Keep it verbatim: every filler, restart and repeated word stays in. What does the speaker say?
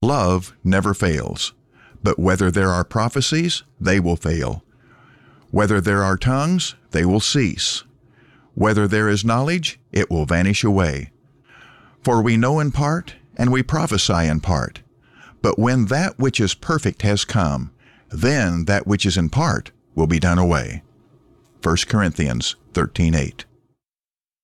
Love never fails. But whether there are prophecies, they will fail. Whether there are tongues, they will cease. Whether there is knowledge, it will vanish away. For we know in part, and we prophesy in part. But when that which is perfect has come, then that which is in part will be done away. First Corinthians thirteen eight.